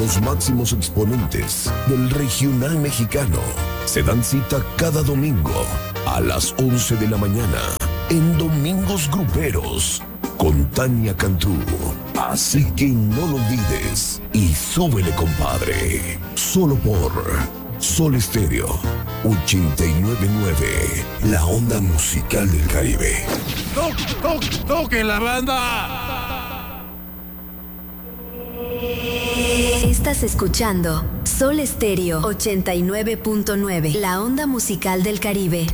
los máximos exponentes del regional mexicano se dan cita cada domingo a las 11 de la mañana en Domingos Gruperos con Tania Cantú. Así que no lo olvides y súbele, compadre. Solo por Sol Estéreo 899, la onda musical del Caribe. ¡Toque la banda! Estás escuchando Sol Estéreo 89.9, la onda musical del Caribe.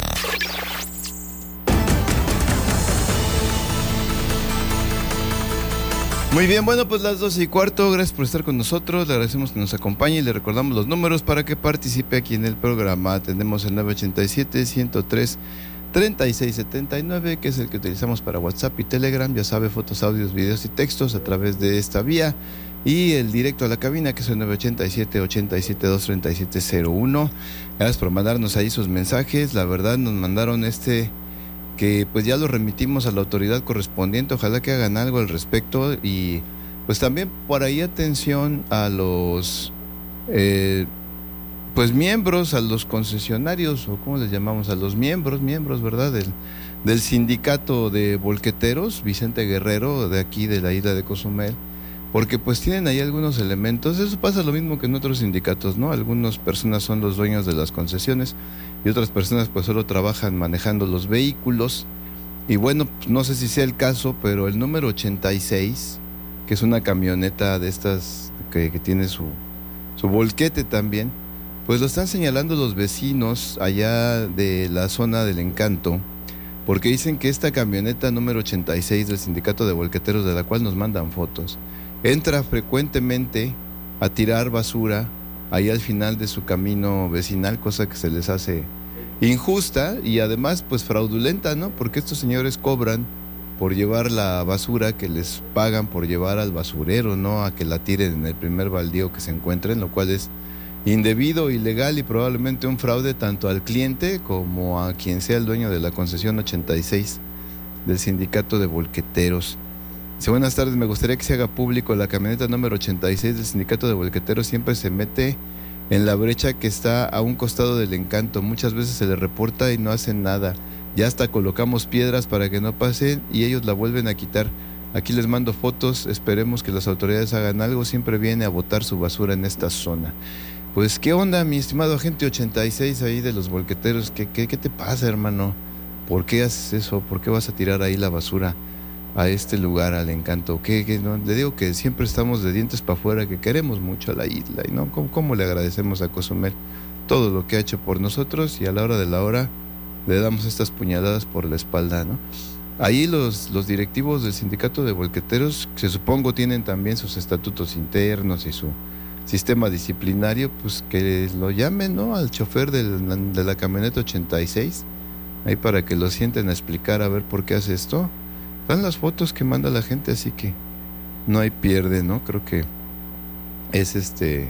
Muy bien, bueno, pues las 12:15, gracias por estar con nosotros, le agradecemos que nos acompañe y le recordamos los números para que participe aquí en el programa. Tenemos el 987-103-3679, que es el que utilizamos para WhatsApp y Telegram, ya sabe, fotos, audios, videos y textos a través de esta vía, y el directo a la cabina, que es el 987-872-3701. Gracias por mandarnos ahí sus mensajes, la verdad nos mandaron que pues ya lo remitimos a la autoridad correspondiente, ojalá que hagan algo al respecto, y pues también por ahí atención a los pues miembros, a los concesionarios, o cómo les llamamos, a los miembros, ¿verdad? Del sindicato de volqueteros, Vicente Guerrero, de aquí de la isla de Cozumel, porque pues tienen ahí algunos elementos. Eso pasa lo mismo que en otros sindicatos, ¿no? Algunas personas son los dueños de las concesiones y otras personas pues solo trabajan manejando los vehículos. Y bueno, pues, no sé si sea el caso, pero el número 86, que es una camioneta de estas que tiene su volquete también, pues lo están señalando los vecinos allá de la zona del Encanto, porque dicen que esta camioneta número 86 del sindicato de volqueteros, de la cual nos mandan fotos, entra frecuentemente a tirar basura ahí al final de su camino vecinal, cosa que se les hace injusta y además pues fraudulenta, ¿no? Porque estos señores cobran por llevar la basura que les pagan por llevar al basurero, no a que la tiren en el primer baldío que se encuentren, lo cual es indebido, ilegal y probablemente un fraude tanto al cliente como a quien sea el dueño de la concesión 86 del sindicato de volqueteros. Dice, buenas tardes, me gustaría que se haga público la camioneta número 86 del sindicato de volqueteros, siempre se mete en la brecha que está a un costado del Encanto, muchas veces se le reporta y no hacen nada, ya hasta colocamos piedras para que no pasen y ellos la vuelven a quitar. Aquí les mando fotos, esperemos que las autoridades hagan algo, siempre viene a botar su basura en esta zona. Pues, ¿qué onda, mi estimado agente 86 ahí de los volqueteros? ¿Qué te pasa, hermano? ¿Por qué haces eso? ¿Por qué vas a tirar ahí la basura a este lugar, al Encanto? ¿Qué no? Le digo que siempre estamos de dientes para afuera, que queremos mucho a la isla, y no, ¿cómo le agradecemos a Cozumel todo lo que ha hecho por nosotros? Y a la hora de la hora le damos estas puñaladas por la espalda, ¿no? Ahí los directivos del sindicato de volqueteros, que supongo tienen también sus estatutos internos y su sistema disciplinario, pues que lo llamen, ¿no?, al chofer de la camioneta 86, ahí para que lo sienten a explicar a ver por qué hace esto. Están las fotos que manda la gente, así que no hay pierde, ¿no? Creo que es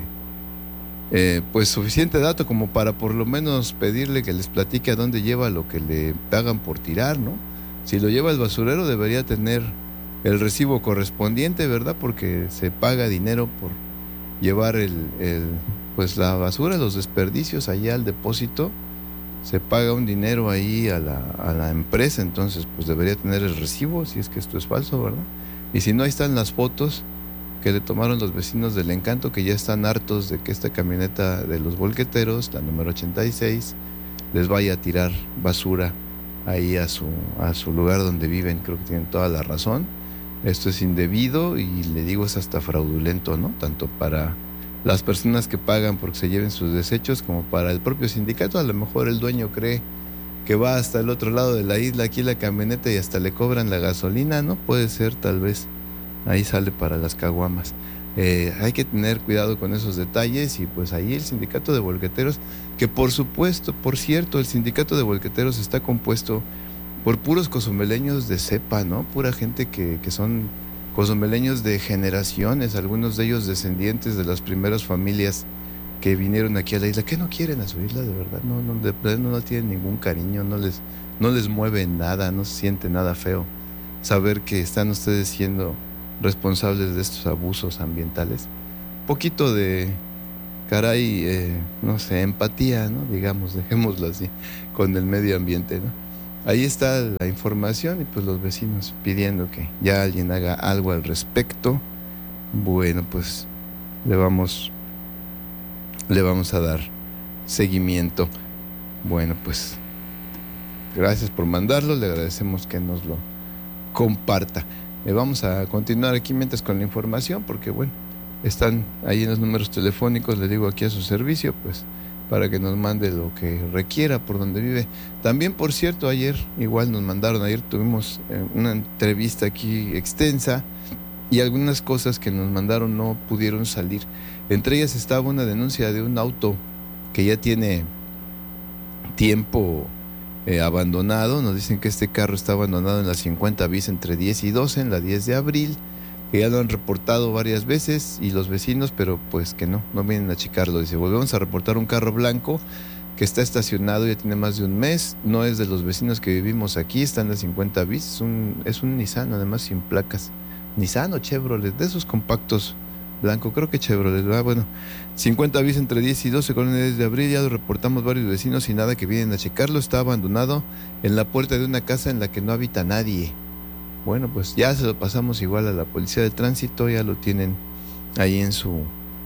pues suficiente dato como para por lo menos pedirle que les platique a dónde lleva lo que le pagan por tirar, ¿no? Si lo lleva al basurero debería tener el recibo correspondiente, ¿verdad? Porque se paga dinero por llevar pues la basura, los desperdicios allá al depósito, se paga un dinero ahí a la empresa, entonces pues debería tener el recibo, si es que esto es falso, ¿verdad? Y si no, ahí están las fotos que le tomaron los vecinos del Encanto, que ya están hartos de que esta camioneta de los volqueteros, la número 86, les vaya a tirar basura ahí a su lugar donde viven. Creo que tienen toda la razón. Esto es indebido y le digo, es hasta fraudulento, ¿no? Tanto para las personas que pagan porque se lleven sus desechos como para el propio sindicato. A lo mejor el dueño cree que va hasta el otro lado de la isla, aquí la camioneta, y hasta le cobran la gasolina, ¿no? Puede ser, tal vez ahí sale para las caguamas. Hay que tener cuidado con esos detalles. Y pues ahí el sindicato de volqueteros, que por cierto, el sindicato de volqueteros está compuesto por puros cozumeleños de cepa, ¿no? Pura gente que son cozumeleños de generaciones, algunos de ellos descendientes de las primeras familias que vinieron aquí a la isla, que no quieren a su isla, de verdad, no tienen ningún cariño, no les mueve nada, no se siente nada feo saber que están ustedes siendo responsables de estos abusos ambientales. poquito de, no sé, empatía, ¿no? Digamos, dejémoslo así, con el medio ambiente, ¿no? Ahí está la información y pues los vecinos pidiendo que ya alguien haga algo al respecto. Bueno, pues le vamos a dar seguimiento. Bueno, pues gracias por mandarlo, le agradecemos que nos lo comparta. Vamos a continuar aquí mientras con la información, porque bueno, están ahí en los números telefónicos, le digo aquí a su servicio, pues para que nos mande lo que requiera por donde vive. También, por cierto, ayer tuvimos una entrevista aquí extensa y algunas cosas que nos mandaron no pudieron salir. Entre ellas estaba una denuncia de un auto que ya tiene tiempo abandonado. Nos dicen que este carro está abandonado en la 50 bis entre 10 y 12, en la 10 de abril, que ya lo han reportado varias veces y los vecinos, pero pues que no vienen a checarlo. Dice, volvemos a reportar un carro blanco que está estacionado, ya tiene más de un mes, no es de los vecinos que vivimos aquí, está en la 50 bis, es un Nissan, además sin placas, Nissan o Chevrolet, de esos compactos blanco, creo que Chevrolet, ¿verdad? Bueno, 50 bis entre 10 y 12, colonia 10 de abril, ya lo reportamos varios vecinos y nada que vienen a checarlo, está abandonado en la puerta de una casa en la que no habita nadie. Bueno, pues ya se lo pasamos igual a la policía de tránsito, ya lo tienen ahí en su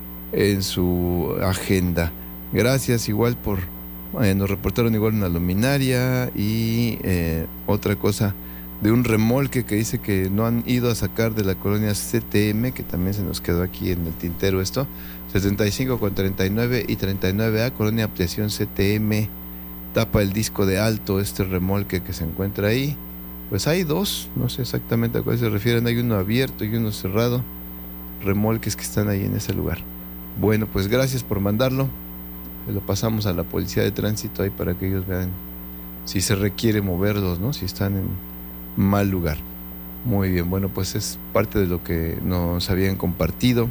agenda. Gracias igual por, nos reportaron igual una luminaria y otra cosa de un remolque que dice que no han ido a sacar de la colonia CTM, que también se nos quedó aquí en el tintero esto, 75 con 39 y 39A, colonia ampliación CTM, tapa el disco de alto este remolque que se encuentra ahí. Pues hay dos, no sé exactamente a cuál se refieren, hay uno abierto y uno cerrado, remolques que están ahí en ese lugar. Bueno, pues gracias por mandarlo, lo pasamos a la policía de tránsito ahí para que ellos vean si se requiere moverlos, ¿no? Si están en mal lugar. Muy bien, bueno, pues es parte de lo que nos habían compartido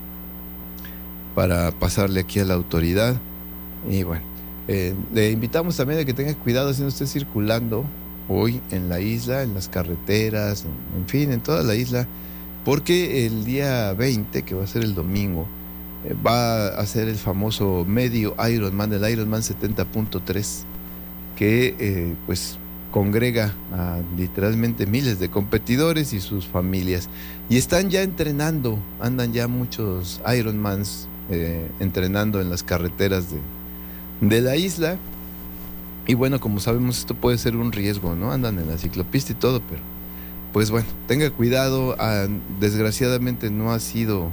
para pasarle aquí a la autoridad. Y bueno, le invitamos también a que tenga cuidado si no esté circulando hoy en la isla, en las carreteras, en fin, en toda la isla, porque el día 20, que va a ser el domingo, va a ser el famoso medio Ironman, el Ironman 70.3, que pues congrega a literalmente miles de competidores y sus familias, y están ya entrenando, andan ya muchos Ironmans entrenando en las carreteras de la isla. Y bueno, como sabemos, esto puede ser un riesgo, ¿no? Andan en la ciclopista y todo, pero pues bueno, tenga cuidado. Desgraciadamente no ha sido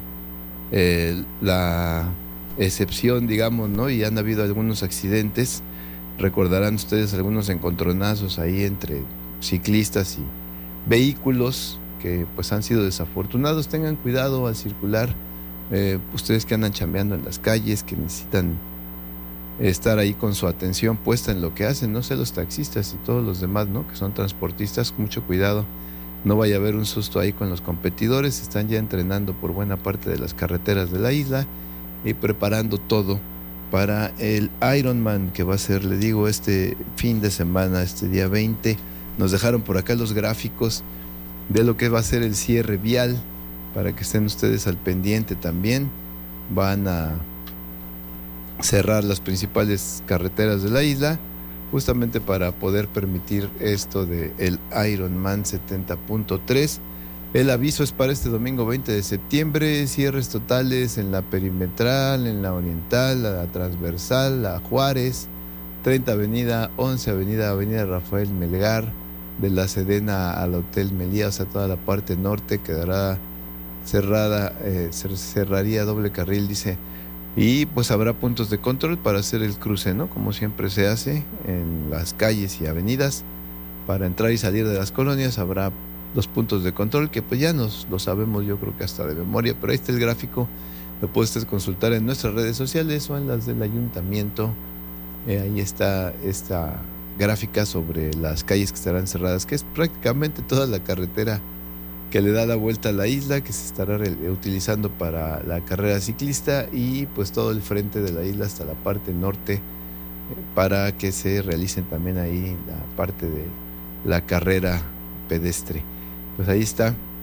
la excepción, digamos, ¿no? Y han habido algunos accidentes. Recordarán ustedes algunos encontronazos ahí entre ciclistas y vehículos que pues han sido desafortunados. Tengan cuidado al circular. Ustedes que andan chambeando en las calles, que necesitan estar ahí con su atención puesta en lo que hacen, no sé, los taxistas y todos los demás, ¿no? Que son transportistas, mucho cuidado, no vaya a haber un susto ahí con los competidores. Están ya entrenando por buena parte de las carreteras de la isla y preparando todo para el Ironman que va a ser, le digo, este fin de semana, este día 20. Nos dejaron por acá los gráficos de lo que va a ser el cierre vial, para que estén ustedes al pendiente también. Van a cerrar las principales carreteras de la isla justamente para poder permitir esto de el Ironman 70.3. El aviso es para este domingo 20 de septiembre, cierres totales en la perimetral, en la oriental, la transversal, la Juárez, 30 avenida, 11 avenida Rafael Melgar, de la Sedena al Hotel Melía, o sea, toda la parte norte quedará cerrada, cerraría doble carril, dice. Y pues habrá puntos de control para hacer el cruce, ¿no? Como siempre se hace en las calles y avenidas. Para entrar y salir de las colonias habrá los puntos de control, que pues ya lo sabemos, yo creo que hasta de memoria, pero ahí está el gráfico, lo puedes consultar en nuestras redes sociales o en las del ayuntamiento. Ahí está esta gráfica sobre las calles que estarán cerradas, que es prácticamente toda la carretera que le da la vuelta a la isla, que se estará utilizando para la carrera ciclista, y pues todo el frente de la isla hasta la parte norte, para que se realicen también ahí la parte de la carrera pedestre. Pues ahí está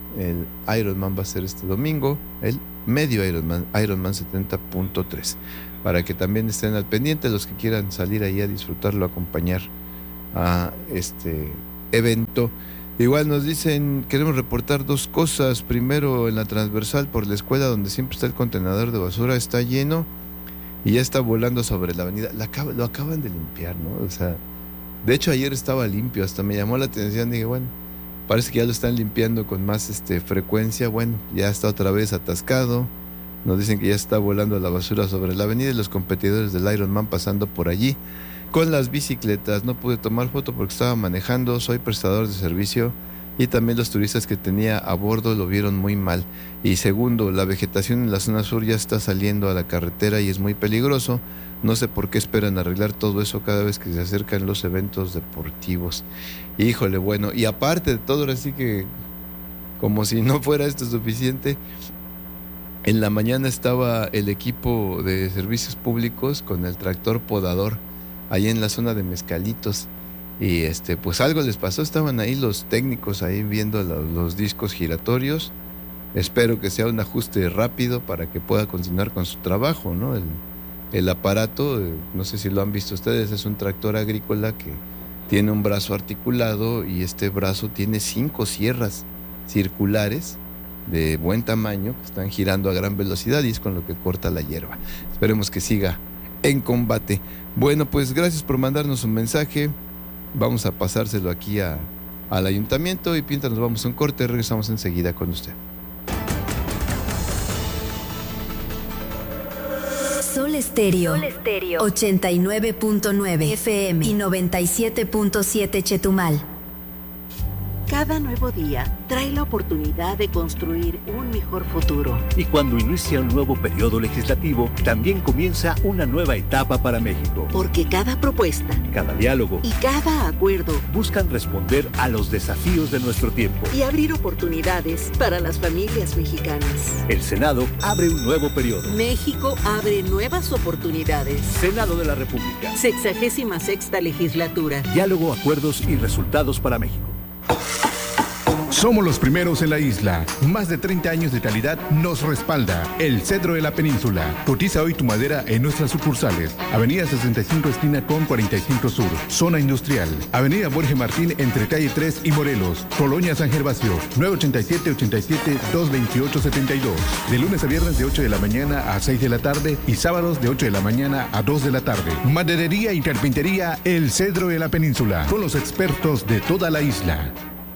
El Ironman va a ser este domingo, el medio Ironman 70.3, para que también estén al pendiente los que quieran salir ahí a disfrutarlo, acompañar a este evento. Igual nos dicen, queremos reportar dos cosas. Primero, en la transversal por la escuela donde siempre está el contenedor de basura, está lleno y ya está volando sobre la avenida. Lo acaban de limpiar, ¿no? O sea, de hecho ayer estaba limpio, hasta me llamó la atención, dije, bueno, parece que ya lo están limpiando con más frecuencia. Bueno, ya está otra vez atascado. Nos dicen que ya está volando la basura sobre la avenida y los competidores del Ironman pasando por allí con las bicicletas. No pude tomar foto porque estaba manejando, soy prestador de servicio, y también los turistas que tenía a bordo lo vieron muy mal. Y segundo, la vegetación en la zona sur ya está saliendo a la carretera y es muy peligroso. No sé por qué esperan arreglar todo eso cada vez que se acercan los eventos deportivos. Híjole, bueno, y aparte de todo, ahora sí que como si no fuera esto suficiente, en la mañana estaba el equipo de servicios públicos con el tractor podador ahí en la zona de Mezcalitos, y pues algo les pasó. Estaban ahí los técnicos ahí viendo los discos giratorios. Espero que sea un ajuste rápido para que pueda continuar con su trabajo, ¿no? El aparato, no sé si lo han visto ustedes, es un tractor agrícola que tiene un brazo articulado y este brazo tiene 5 sierras circulares de buen tamaño que están girando a gran velocidad y es con lo que corta la hierba. Esperemos que siga en combate. Bueno, pues gracias por mandarnos un mensaje. Vamos a pasárselo aquí al ayuntamiento y mientras nos vamos a un corte, regresamos enseguida con usted. Sol Estéreo 89.9 FM y 97.7 Chetumal. Cada nuevo día trae la oportunidad de construir un mejor futuro. Y cuando inicia un nuevo periodo legislativo, también comienza una nueva etapa para México. Porque cada propuesta, cada diálogo y cada acuerdo buscan responder a los desafíos de nuestro tiempo y abrir oportunidades para las familias mexicanas. El Senado abre un nuevo periodo. México abre nuevas oportunidades. Senado de la República. 66ª legislatura. Diálogo, acuerdos y resultados para México. Somos los primeros en la isla. Más de 30 años de calidad nos respalda. El Cedro de la Península. Cotiza hoy tu madera en nuestras sucursales. Avenida 65 esquina con 45 Sur. Zona Industrial. Avenida Borges Martín entre calle 3 y Morelos. Colonia San Gervasio. 987-87-228-72. De lunes a viernes de 8 de la mañana a 6 de la tarde y sábados de 8 de la mañana a 2 de la tarde. Maderería y carpintería El Cedro de la Península. Con los expertos de toda la isla.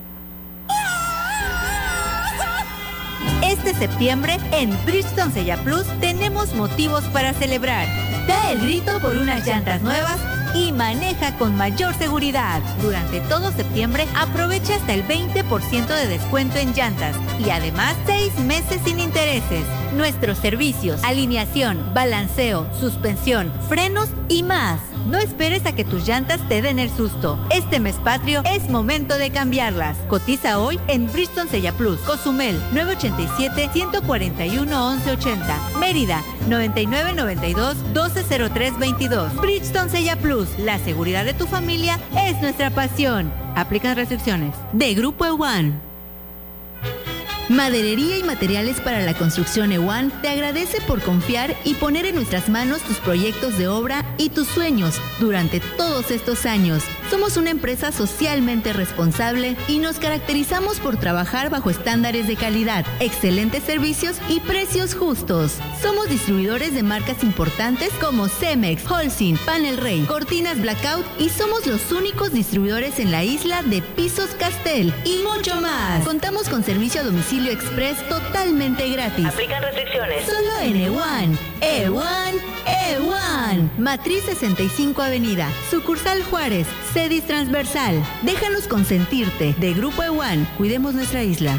Este septiembre, en Bridgestone Sella Plus, tenemos motivos para celebrar. Da el grito por unas llantas nuevas y maneja con mayor seguridad. Durante todo septiembre, aprovecha hasta el 20% de descuento en llantas y además 6 meses sin intereses. Nuestros servicios, alineación, balanceo, suspensión, frenos y más. No esperes a que tus llantas te den el susto. Este mes patrio es momento de cambiarlas. Cotiza hoy en Bridgestone Sella Plus. Cozumel, 987-141-1180. Mérida, 9992-120322. Bridgestone Sella Plus. La seguridad de tu familia es nuestra pasión. Aplican restricciones. De Grupo EWAN. Maderería y materiales para la construcción EWAN te agradece por confiar y poner en nuestras manos tus proyectos de obra y tus sueños durante todos estos años. Somos una empresa socialmente responsable y nos caracterizamos por trabajar bajo estándares de calidad, excelentes servicios y precios justos. Somos distribuidores de marcas importantes como Cemex, Holcim, Panel Rey, Cortinas Blackout y somos los únicos distribuidores en la isla de pisos Castel y mucho más. Contamos con servicio a domicilio express totalmente gratis. Aplican restricciones. Solo en EWAN. EWAN. Matriz 65 Avenida. Sucursal Juárez. Cedis Transversal. Déjanos consentirte. De Grupo EWAN. Cuidemos nuestra isla.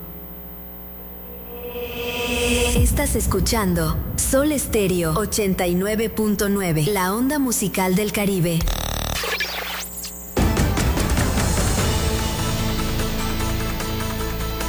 Estás escuchando Sol Estéreo 89.9. La onda musical del Caribe.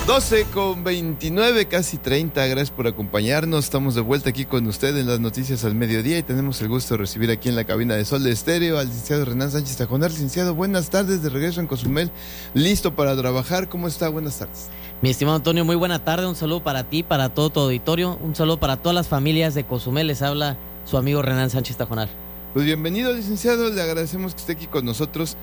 12:29, casi 30. Gracias por acompañarnos. Estamos de vuelta aquí con usted en las noticias al mediodía y tenemos el gusto de recibir aquí en la cabina de Sol de Estéreo al licenciado Renan Sánchez Tajonar. Licenciado, buenas tardes, de regreso en Cozumel, listo para trabajar. ¿Cómo está? Buenas tardes. Mi estimado Antonio, muy buena tarde. Un saludo para ti, para todo tu auditorio. Un saludo para todas las familias de Cozumel. Les habla su amigo Renan Sánchez Tajonar. Pues bienvenido, licenciado, le agradecemos que esté aquí con nosotros.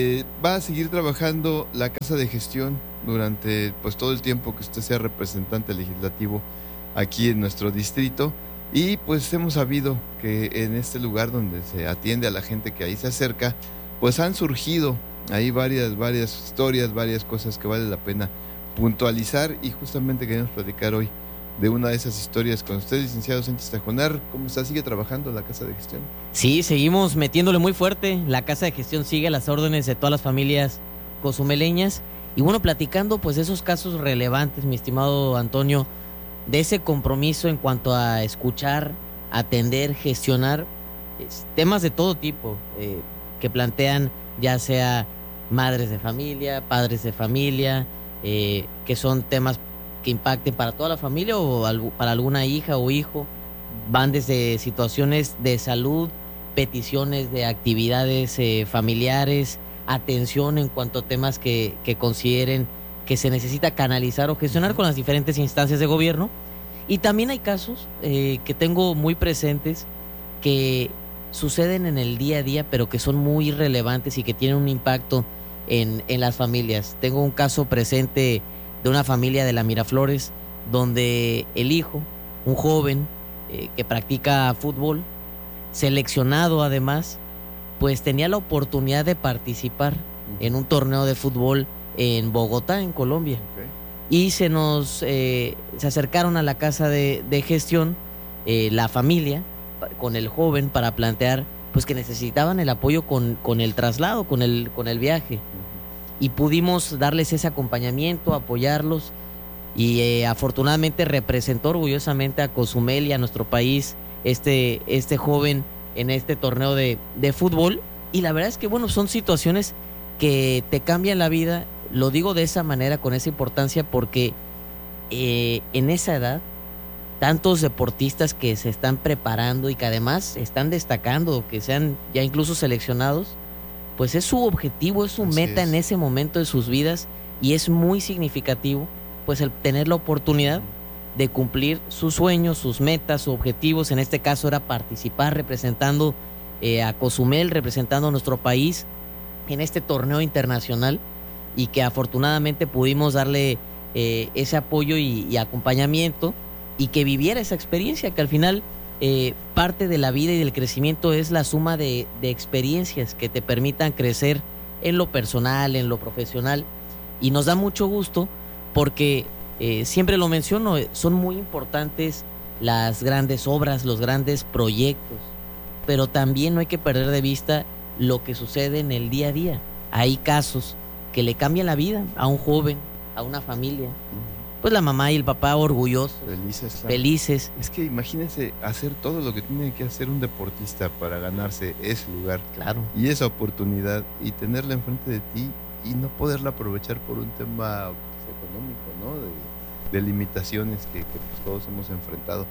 Va a seguir trabajando la Casa de Gestión durante pues todo el tiempo que usted sea representante legislativo aquí en nuestro distrito, y pues hemos sabido que en este lugar donde se atiende a la gente que ahí se acerca, pues han surgido ahí varias historias, varias cosas que vale la pena puntualizar, y justamente queremos platicar hoy de una de esas historias con usted, licenciado Sánchez Tajonar. ¿Cómo está? ¿Sigue trabajando la Casa de Gestión? Sí, seguimos metiéndole muy fuerte. La Casa de Gestión sigue a las órdenes de todas las familias cozumeleñas. Y bueno, platicando pues esos casos relevantes, mi estimado Antonio, de ese compromiso en cuanto a escuchar, atender, gestionar temas de todo tipo que plantean ya sea madres de familia, padres de familia, que son temas que impacten para toda la familia o para alguna hija o hijo. Van desde situaciones de salud, peticiones de actividades familiares, atención en cuanto a temas que consideren que se necesita canalizar o gestionar con las diferentes instancias de gobierno. Y también hay casos que tengo muy presentes que suceden en el día a día, pero que son muy relevantes y que tienen un impacto en las familias. Tengo un caso presente de una familia de la Miraflores, donde el hijo, un joven que practica fútbol, seleccionado además, pues tenía la oportunidad de participar en un torneo de fútbol en Bogotá, en Colombia. Y se acercaron a la Casa de Gestión, la familia, con el joven, para plantear pues que necesitaban el apoyo con el traslado, con el viaje. Y pudimos darles ese acompañamiento, apoyarlos, y afortunadamente representó orgullosamente a Cozumel y a nuestro país este joven en este torneo de fútbol. Y la verdad es que bueno, son situaciones que te cambian la vida. Lo digo de esa manera, con esa importancia, porque en esa edad tantos deportistas que se están preparando y que además están destacando, que sean ya incluso seleccionados, pues es su objetivo, es su meta en ese momento de sus vidas, y es muy significativo pues el tener la oportunidad de cumplir sus sueños, sus metas, sus objetivos. En este caso era participar representando a Cozumel, representando a nuestro país en este torneo internacional, y que afortunadamente pudimos darle ese apoyo y acompañamiento, y que viviera esa experiencia, que al final parte de la vida y del crecimiento es la suma de experiencias que te permitan crecer en lo personal, en lo profesional. Y nos da mucho gusto porque siempre lo menciono, son muy importantes las grandes obras, los grandes proyectos, pero también no hay que perder de vista lo que sucede en el día a día. Hay casos que le cambian la vida a un joven, a una familia. Pues la mamá y el papá orgullosos, felices. Es que imagínense hacer todo lo que tiene que hacer un deportista para ganarse ese lugar, claro, y esa oportunidad, y tenerla enfrente de ti y no poderla aprovechar por un tema económico, ¿no? De limitaciones que pues todos hemos enfrentado.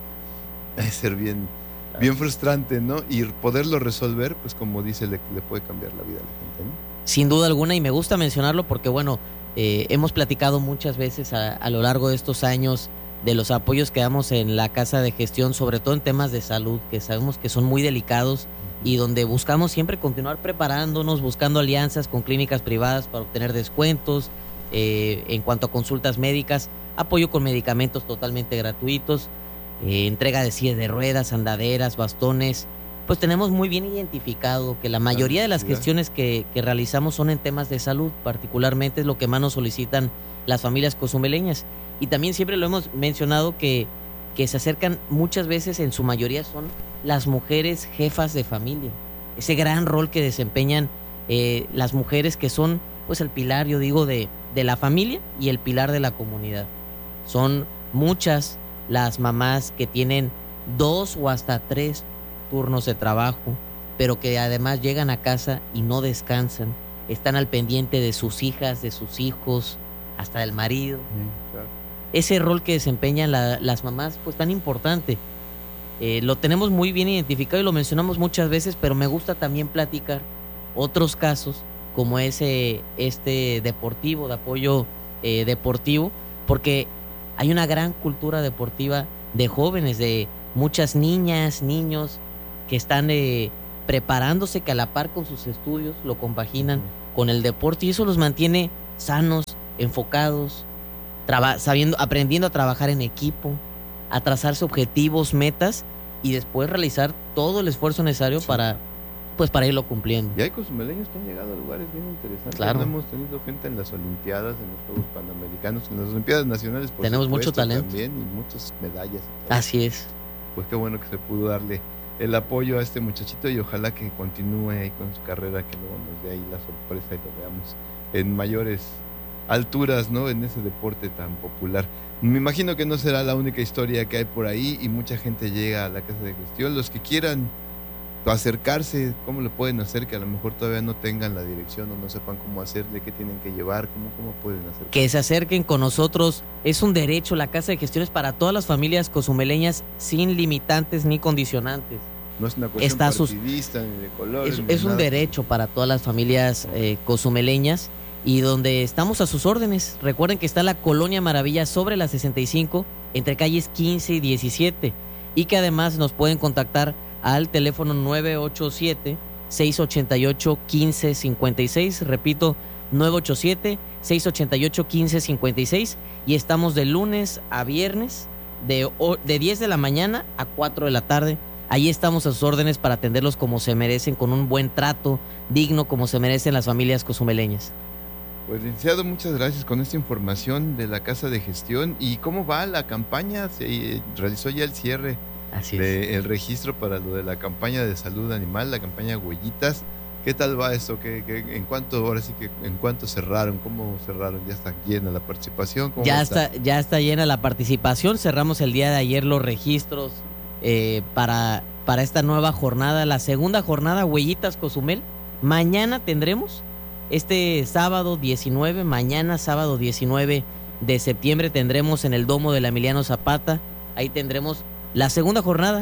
Es ser bien frustrante, ¿no? Y poderlo resolver, pues como dice, le puede cambiar la vida a la gente, ¿no? Sin duda alguna, y me gusta mencionarlo porque bueno, hemos platicado muchas veces a lo largo de estos años de los apoyos que damos en la Casa de Gestión, sobre todo en temas de salud, que sabemos que son muy delicados, y donde buscamos siempre continuar preparándonos, buscando alianzas con clínicas privadas para obtener descuentos en cuanto a consultas médicas, apoyo con medicamentos totalmente gratuitos, entrega de sillas de ruedas, andaderas, bastones. Pues tenemos muy bien identificado que la mayoría de las gestiones que realizamos son en temas de salud, particularmente es lo que más nos solicitan las familias cozumeleñas. Y también siempre lo hemos mencionado que se acercan muchas veces, en su mayoría son las mujeres jefas de familia. Ese gran rol que desempeñan las mujeres, que son pues el pilar, yo digo, de la familia y el pilar de la comunidad. Son muchas las mamás que tienen 2 o hasta 3 turnos de trabajo, pero que además llegan a casa y no descansan, están al pendiente de sus hijas, de sus hijos, hasta del marido. Claro. Ese rol que desempeñan las mamás, pues tan importante. Lo tenemos muy bien identificado y lo mencionamos muchas veces, pero me gusta también platicar otros casos como este deportivo, de apoyo deportivo, porque hay una gran cultura deportiva de jóvenes, de muchas niñas, niños que están preparándose, que a la par con sus estudios lo compaginan con el deporte, y eso los mantiene sanos, enfocados, aprendiendo a trabajar en equipo, a trazarse objetivos, metas, y después realizar todo el esfuerzo necesario para irlo cumpliendo. Y hay cozumeleños que han llegado a lugares bien interesantes. Claro. Hemos tenido gente en las Olimpiadas, en los Juegos Panamericanos, en las Olimpiadas Nacionales, por Tenemos supuesto, mucho talento. También, y muchas medallas. Así es. Pues qué bueno que se pudo darle el apoyo a este muchachito, y ojalá que continúe ahí con su carrera, que luego nos dé ahí la sorpresa y lo veamos en mayores alturas, ¿no? En ese deporte tan popular. Me imagino que no será la única historia que hay por ahí, y mucha gente llega a la casa de gestión. Los que quieran acercarse, ¿cómo lo pueden hacer? Que a lo mejor todavía no tengan la dirección o no sepan cómo hacerle, qué tienen que llevar, cómo pueden hacer. Que se acerquen con nosotros, es un derecho. La casa de gestiones para todas las familias cozumeleñas, sin limitantes ni condicionantes. No es una cuestión partidista ni de colores. Es un derecho para todas las familias cozumeleñas, y donde estamos a sus órdenes. Recuerden que está la Colonia Maravilla sobre la 65, entre calles 15 y 17, y que además nos pueden contactar al teléfono 987-688-1556, repito, 987-688-1556, y estamos de lunes a viernes de 10 de la mañana a 4 de la tarde. Ahí estamos a sus órdenes para atenderlos como se merecen, con un buen trato digno, como se merecen las familias cozumeleñas. Pues, licenciado, muchas gracias con esta información de la casa de gestión. ¿Y cómo va la campaña? Se realizó ya el cierre del registro para lo de la campaña de salud animal, la campaña Huellitas. ¿Qué tal va esto? ¿En cuánto cerraron? ¿Cómo cerraron? ¿Ya está llena la participación? Ya está llena la participación. Cerramos el día de ayer los registros para esta nueva jornada, la segunda jornada Huellitas Cozumel. Mañana tendremos, este sábado 19, mañana sábado 19 de septiembre, tendremos en el Domo de la Emiliano Zapata, ahí tendremos la segunda jornada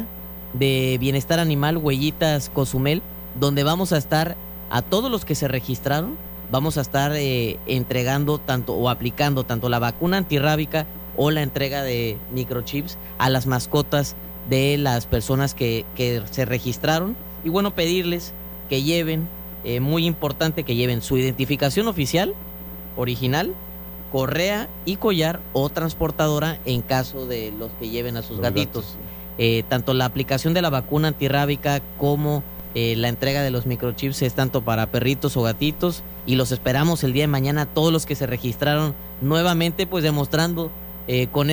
de Bienestar Animal Huellitas Cozumel, donde vamos a estar a todos los que se registraron, vamos a estar entregando o aplicando tanto la vacuna antirrábica o la entrega de microchips a las mascotas de las personas que se registraron. Y bueno, pedirles que lleven, muy importante, que lleven su identificación oficial, original, correa y collar o transportadora en caso de los que lleven a sus gatitos. Tanto la aplicación de la vacuna antirrábica como la entrega de los microchips es tanto para perritos o gatitos, y los esperamos el día de mañana todos los que se registraron, nuevamente pues demostrando con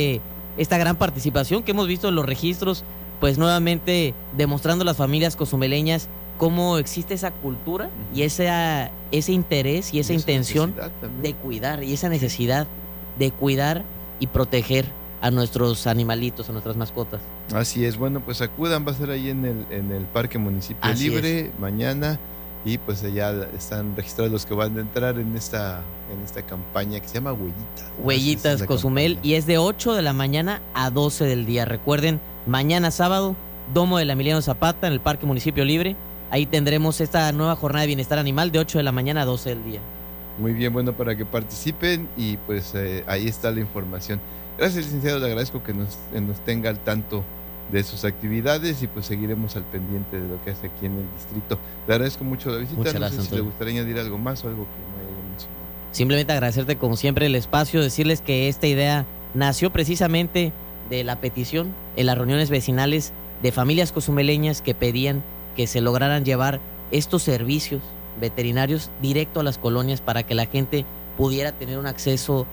esta gran participación que hemos visto en los registros, pues nuevamente demostrando a las familias cozumeleñas cómo existe esa cultura y ese interés y esa intención de cuidar, y esa necesidad de cuidar y proteger a nuestros animalitos, a nuestras mascotas. Así es. Bueno, pues acudan, va a ser ahí en el Parque Municipio Libre mañana, y pues ya están registrados los que van a entrar en esta campaña que se llama Huellitas Cozumel, y es de 8 de la mañana a 12 del día. Recuerden, mañana sábado, Domo de la Emiliano Zapata en el Parque Municipio Libre. Ahí tendremos esta nueva jornada de bienestar animal de 8 de la mañana a 12 del día. Muy bien, bueno, para que participen, y pues ahí está la información. Gracias, licenciado, le agradezco que nos tenga al tanto de sus actividades, y pues seguiremos al pendiente de lo que hace aquí en el distrito. Le agradezco mucho la visita. Muchas gracias, gracias, si le gustaría añadir algo más o algo que no haya mencionado. Simplemente agradecerte como siempre el espacio, decirles que esta idea nació precisamente de la petición en las reuniones vecinales de familias cozumeleñas que pedían que se lograran llevar estos servicios veterinarios directo a las colonias para que la gente pudiera tener un acceso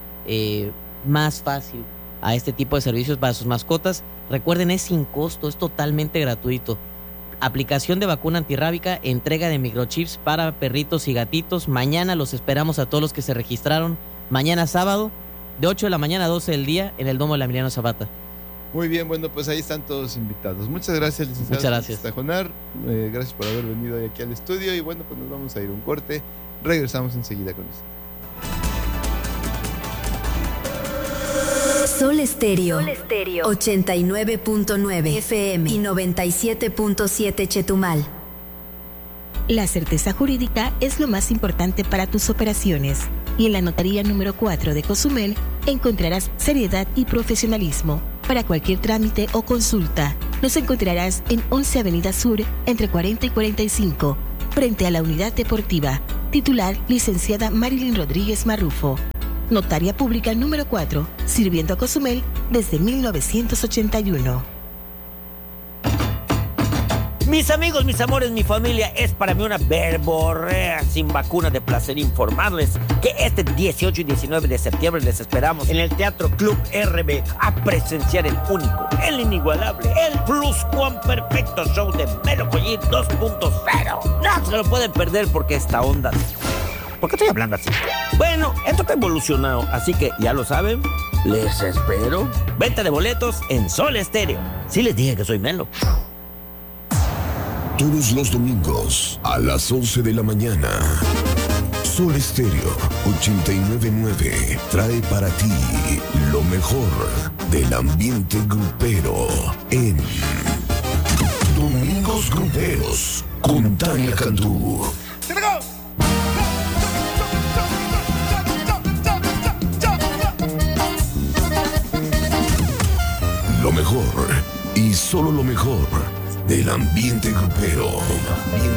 más fácil a este tipo de servicios para sus mascotas. Recuerden, es sin costo, es totalmente gratuito. Aplicación de vacuna antirrábica, entrega de microchips para perritos y gatitos. Mañana los esperamos a todos los que se registraron. Mañana sábado, de 8 de la mañana a 12 del día, en el Domo de la Emiliano Zapata. Muy bien, bueno, pues ahí están todos invitados. Muchas gracias, licenciado. Muchas gracias. Tajonar. Gracias por haber venido hoy aquí al estudio, y bueno, pues nos vamos a ir a un corte. Regresamos enseguida con ustedes. Sol Estéreo 89.9 FM y 97.7 Chetumal. La certeza jurídica es lo más importante para tus operaciones. Y en la notaría número 4 de Cozumel encontrarás seriedad y profesionalismo. Para cualquier trámite o consulta, nos encontrarás en 11 Avenida Sur, entre 40 y 45, frente a la Unidad Deportiva. Titular, licenciada Marilyn Rodríguez Marrufo. Notaria Pública número 4, sirviendo a Cozumel desde 1981. Mis amigos, mis amores, mi familia, es para mí una verborrea sin vacuna de placer informarles que este 18 y 19 de septiembre les esperamos en el Teatro Club RB a presenciar el único, el inigualable, el pluscuamperfecto show de Melo Collir 2.0. No se lo pueden perder porque esta onda... ¿Por qué estoy hablando así? Bueno, esto está evolucionado, así que ya lo saben, les espero. Venta de boletos en Sol Estéreo. Sí les dije que soy Melo. Todos los domingos a las 11 de la mañana, Sol Estéreo 89.9 trae para ti lo mejor del ambiente grupero en Domingos Gruperos con Tania Cantú. Lo mejor y solo lo mejor del ambiente grupero.